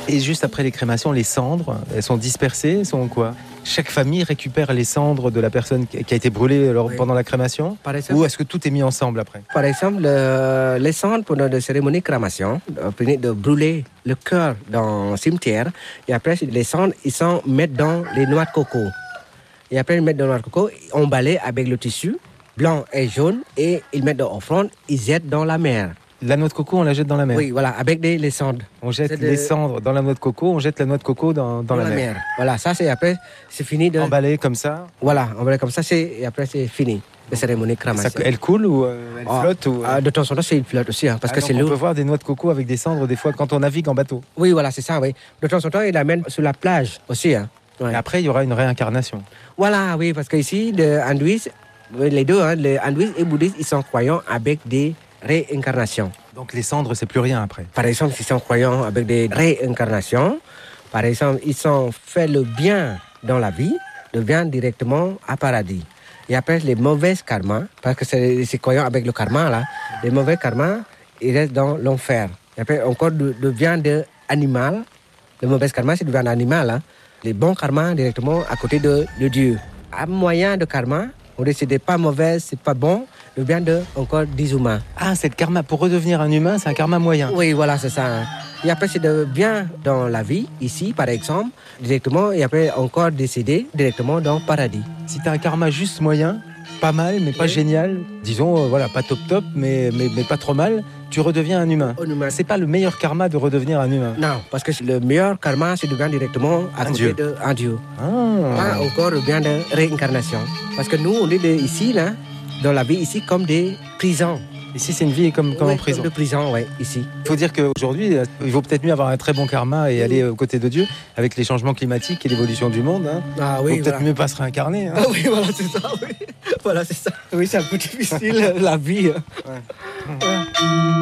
Et juste après les crémations, les cendres, elles sont dispersées, elles sont quoi? Chaque famille récupère les cendres de la personne qui a été brûlée pendant la crémation? Ou est-ce que tout est mis ensemble après? Par exemple, les cendres pendant la cérémonie de crémation, finit de brûler le cœur dans le cimetière. Et après, les cendres, ils sont mettent dans les noix de coco. Et après, ils mettent dans les noix de coco, emballés avec le tissu blanc et jaune. Et ils mettent dans l'offrande, ils jettent dans la mer. La noix de coco, on la jette dans la mer? Oui, voilà, avec les cendres. On jette les cendres dans la noix de coco, on jette la noix de coco dans la mer. Voilà, ça c'est après, c'est fini de... Emballé comme ça? Voilà, emballé comme ça, et après c'est fini, la cérémonie de crémation. Elle coule ou elle flotte ou... De temps en temps, il flotte aussi, parce que c'est lourd. On peut voir des noix de coco avec des cendres des fois quand on navigue en bateau? Oui, voilà, c'est ça, oui. De temps en temps, il l'amène sur la plage aussi. Hein. Ouais. Et après, il y aura une réincarnation. Voilà, oui, parce qu'ici, les hindouistes, les deux, hein, les hindouistes et bouddhistes, ils sont croyants avec des réincarnations. Donc les cendres, c'est plus rien après. Par exemple, ils sont croyants avec des réincarnations. Par exemple, ils ont fait le bien dans la vie, le bien directement à paradis. Et après, les mauvais karmas, parce que c'est croyant avec le karma, là, les mauvais karmas, ils restent dans l'enfer. Et après, encore le bien animal, le mauvais karma, c'est le bien animal. Hein. Les bons karmas, directement à côté de Dieu. À moyen de karma, on dit que c'est pas mauvais, c'est pas bon, le bien de encore des humains. Ah, c'est le karma. Pour redevenir un humain, c'est un karma moyen. Oui, voilà, c'est ça. Hein. Et après, c'est de bien dans la vie, ici, par exemple, directement, et après, encore décédé directement dans le paradis. Si tu as un karma juste moyen, pas mal, mais pas génial, disons, voilà, pas top, mais pas trop mal, tu redeviens un humain. C'est pas le meilleur karma de redevenir un humain. Non, parce que le meilleur karma, c'est de bien directement à côté d'un Dieu. Pas encore le bien de réincarnation. Parce que nous, on est ici, là, dans la vie, ici, comme des prisons. Ici, c'est une vie comme en prison. Comme de prison, oui, ici. Il faut dire qu'aujourd'hui, il vaut peut-être mieux avoir un très bon karma et aller aux côtés de Dieu, avec les changements climatiques et l'évolution du monde. Hein. Ah oui, il faut peut-être mieux pas se réincarner. Hein. Ah oui, voilà, c'est ça, oui. Voilà, c'est ça. Oui, c'est un peu difficile, la vie. Ouais.